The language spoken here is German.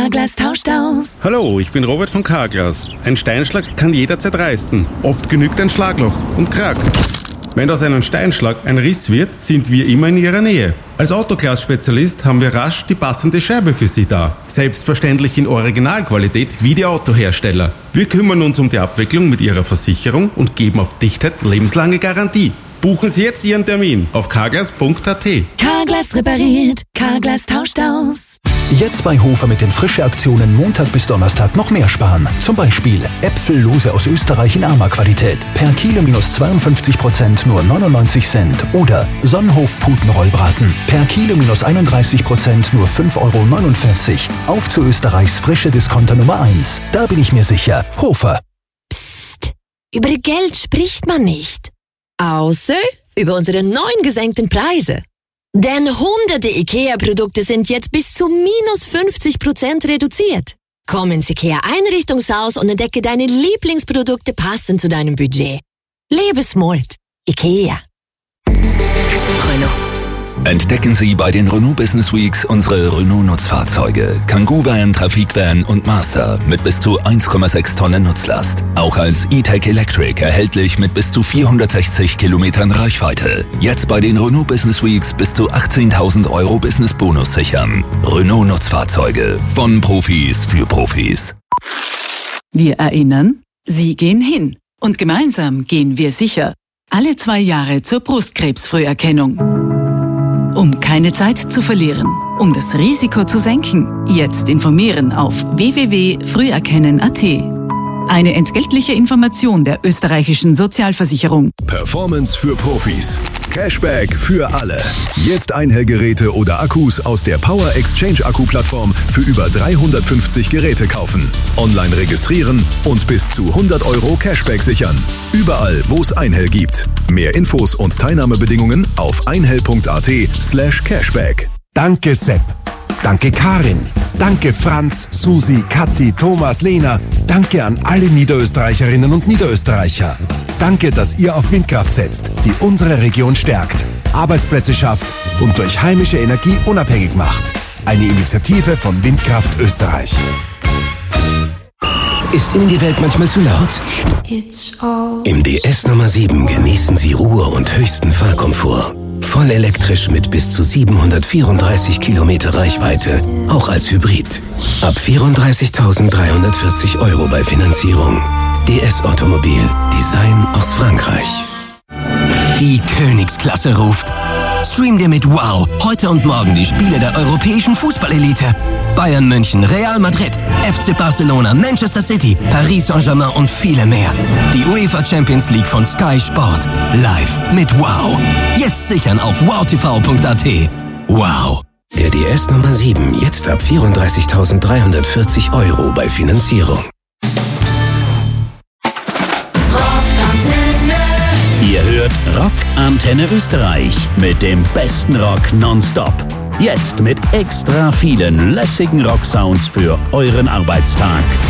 Carglass tauscht aus. Hallo, ich bin Robert von Carglass. Ein Steinschlag kann jederzeit reißen. Oft genügt ein Schlagloch und Krack. Wenn aus einem Steinschlag ein Riss wird, sind wir immer in Ihrer Nähe. Als Autoglas-Spezialist haben wir rasch die passende Scheibe für Sie da. Selbstverständlich in Originalqualität wie die Autohersteller. Wir kümmern uns um die Abwicklung mit Ihrer Versicherung und geben auf Dichtheit lebenslange Garantie. Buchen Sie jetzt Ihren Termin auf carglass.at. Carglass repariert, Carglass tauscht aus. Jetzt bei Hofer mit den Frische-Aktionen Montag bis Donnerstag noch mehr sparen. Zum Beispiel Äpfellose aus Österreich in Arma-Qualität. Per Kilo minus 52% nur 99 Cent. Oder Sonnenhof-Putenrollbraten. Per Kilo minus 31% nur 5,49 €. Auf zu Österreichs frische Discounter Nummer 1. Da bin ich mir sicher. Hofer. Psst. Über Geld spricht man nicht. Außer über unsere neuen gesenkten Preise. Denn hunderte IKEA-Produkte sind jetzt bis zu minus 50% reduziert. Komm ins IKEA-Einrichtungshaus und entdecke deine Lieblingsprodukte passend zu deinem Budget. Lebe smart. IKEA. Renault. Entdecken Sie bei den Renault Business Weeks unsere Renault-Nutzfahrzeuge. Kangoo Van, Trafikvan und Master mit bis zu 1,6 Tonnen Nutzlast. Auch als E-Tech Electric erhältlich mit bis zu 460 Kilometern Reichweite. Jetzt bei den Renault Business Weeks bis zu 18.000 € Business-Bonus sichern. Renault-Nutzfahrzeuge. Von Profis für Profis. Wir erinnern, Sie gehen hin. Und gemeinsam gehen wir sicher. Alle 2 Jahre zur Brustkrebsfrüherkennung. Um keine Zeit zu verlieren, um das Risiko zu senken, jetzt informieren auf www.früherkennen.at. Eine entgeltliche Information der österreichischen Sozialversicherung. Performance für Profis. Cashback für alle. Jetzt Einhellgeräte oder Akkus aus der Power Exchange Akku-Plattform für über 350 Geräte kaufen. Online registrieren und bis zu 100 € Cashback sichern. Überall, wo es Einhell gibt. Mehr Infos und Teilnahmebedingungen auf einhell.at/Cashback. Danke Sepp. Danke Karin. Danke Franz, Susi, Kathi, Thomas, Lena. Danke an alle Niederösterreicherinnen und Niederösterreicher. Danke, dass ihr auf Windkraft setzt, die unsere Region stärkt, Arbeitsplätze schafft und durch heimische Energie unabhängig macht. Eine Initiative von Windkraft Österreich. Ist Ihnen die Welt manchmal zu laut? Im DS Nummer 7 genießen Sie Ruhe und höchsten Fahrkomfort. Voll elektrisch mit bis zu 734 Kilometer Reichweite, auch als Hybrid. Ab 34.340 € bei Finanzierung. DS Automobil, Design aus Frankreich. Die Königsklasse ruft. Stream dir mit Wow heute und morgen die Spiele der europäischen Fußballelite. Bayern München, Real Madrid, FC Barcelona, Manchester City, Paris Saint-Germain und viele mehr. Die UEFA Champions League von Sky Sport. Live mit Wow. Jetzt sichern auf wowtv.at. Wow. Der DS Nummer 7, jetzt ab 34.340 € bei Finanzierung. Ihr hört Rock Antenne Österreich mit dem besten Rock nonstop. Jetzt mit extra vielen lässigen Rocksounds für euren Arbeitstag.